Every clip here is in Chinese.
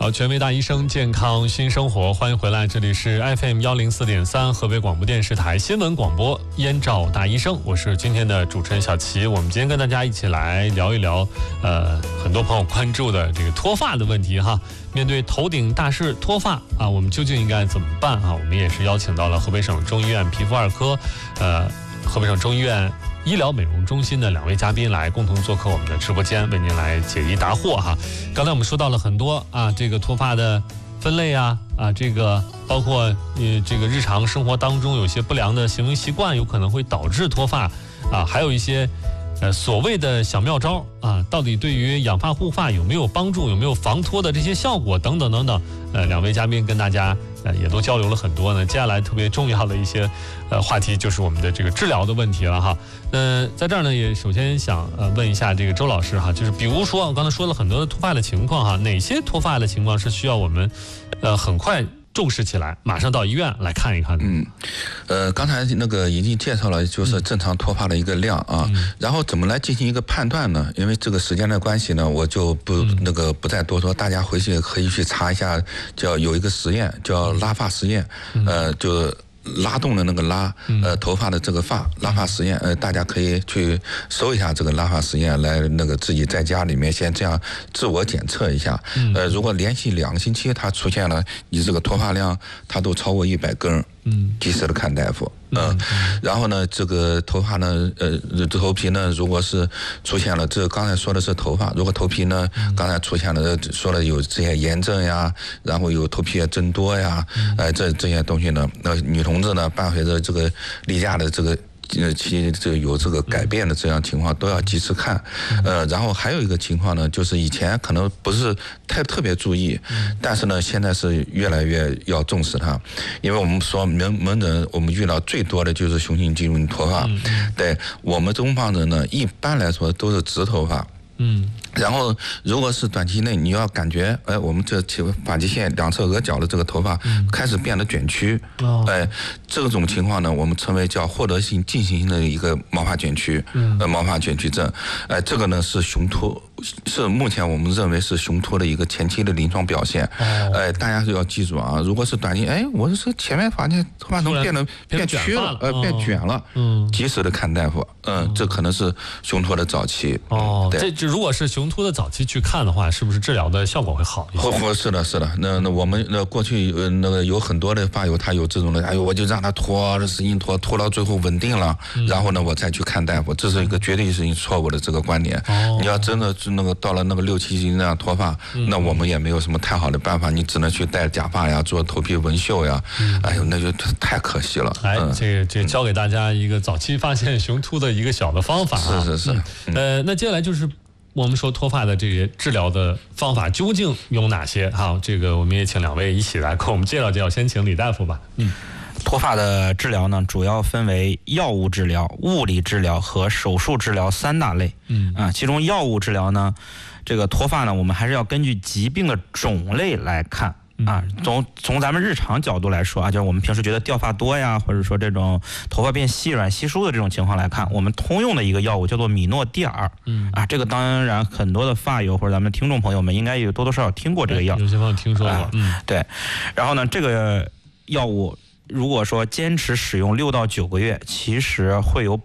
好，全为大医生健康新生活，欢迎回来，这里是 FM104.3河北广播电视台新闻广播燕赵大医生，我是今天的主持人小齐。我们今天跟大家一起来聊一聊，很多朋友关注的这个脱发的问题哈。面对头顶大事脱发啊，我们究竟应该怎么办啊？我们也是邀请到了河北省中医院皮肤二科，河北省中医院医疗美容中心的2位嘉宾来共同做客我们的直播间，为您来解疑答惑哈。刚才我们说到了很多啊，这个脱发的分类啊，这个包括这个日常生活当中有些不良的行为习惯有可能会导致脱发啊，还有一些所谓的小妙招啊，到底对于养发护发有没有帮助，有没有防脱的这些效果等等等等。2位嘉宾跟大家也都交流了很多呢。接下来特别重要的一些话题就是我们的这个治疗的问题了哈。在这儿呢，也首先想问一下这个周老师哈，就是比如说我刚才说了很多的脱发的情况哈，哪些脱发的情况是需要我们很快重视起来，马上到医院来看一看的。 刚才那个已经介绍了，就是正常脱发的一个量啊，然后怎么来进行一个判断呢？因为这个时间的关系呢，我就不再多说，大家回去可以去查一下，有一个实验叫拉发实验，就拉动的那个拉，头发的这个发拉发实验，大家可以去搜一下这个拉发实验，来自己在家里面先这样自我检测一下。如果连续2个星期它出现了，你这个脱发量它都超过100根，及时的看大夫。然后呢，这个头发呢，头皮呢，如果是出现了，这刚才说的是头发，如果头皮呢，刚才出现了，说了有这些炎症呀，然后有头皮增多呀，这些东西呢，女同志呢，伴随着这个例假的这个有这个改变的这样情况都要及时看。然后还有一个情况呢，就是以前可能不是特别注意，但是呢现在是越来越要重视它，因为我们说门诊我们遇到最多的就是雄性激素脱发。对我们东方人呢，一般来说都是直头发。然后如果是短期内你要感觉我们这发际线两侧额角的这个头发开始变得卷曲，这种情况呢，我们称为叫获得性进行性的一个毛发卷曲，毛发卷曲症。这个呢是雄脱，是目前我们认为是雄脱的一个前期的临床表现。大家是要记住啊，如果是短期，我是前面发现头发都变曲了，变卷了，及时的看大夫，这可能是雄脱的早期。 这如果是雄脱的早期去看的话，是不是治疗的效果会好一些？ 是的。那我们过去有很多的发友，他有这种的，我就让他拖，使劲拖到最后稳定了，然后呢我再去看大夫，这是一个绝对是错误的这个观点。你要真的是到了6、7级那样脱发，那我们也没有什么太好的办法，你只能去戴假发呀，做头皮纹绣呀，那就太可惜了。 这教给大家一个早期发现雄秃的一个小的方法。 是。 那接下来就是我们说脱发的这些治疗的方法究竟有哪些？好，这个我们也请2位一起来给我们介绍介绍。先请李大夫吧。 脱发的治疗呢，主要分为药物治疗、物理治疗和手术治疗3大类。其中药物治疗呢，这个脱发呢，我们还是要根据疾病的种类来看。从咱们日常角度来说就是我们平时觉得掉发多呀，或者说这种头发变细软稀疏的这种情况来看，我们通用的一个药物叫做米诺地尔。这个当然很多的发友或者咱们听众朋友们应该也多多少少听过这个药， 有些朋友听说过。 对。然后呢，这个药物如果说坚持使用6到9个月，其实会有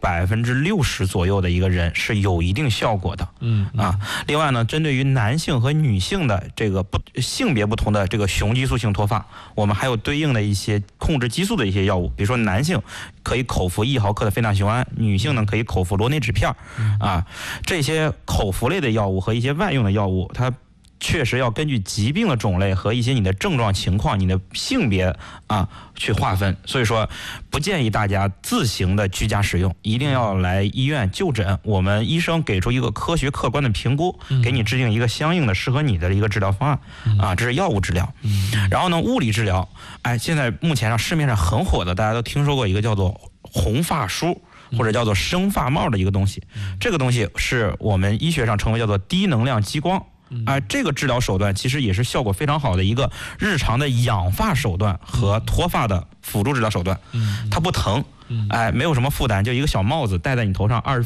60%左右的一个人是有一定效果的。另外呢，针对于男性和女性的这个性别不同的这个雄激素性脱发，我们还有对应的一些控制激素的一些药物，比如说男性可以口服1毫克的非那雄胺，女性呢可以口服罗内酯片。这些口服类的药物和一些外用的药物，它确实要根据疾病的种类和一些你的症状情况、你的性别去划分，所以说不建议大家自行的居家使用，一定要来医院就诊，我们医生给出一个科学客观的评估，给你制定一个相应的适合你的一个治疗方案。这是药物治疗。然后呢，物理治疗，现在目前市面上很火的，大家都听说过一个叫做红发梳或者叫做生发帽的一个东西。这个东西是我们医学上称为叫做低能量激光。这个治疗手段其实也是效果非常好的一个日常的养发手段和脱发的辅助治疗手段。它不疼，没有什么负担，就一个小帽子戴在你头上20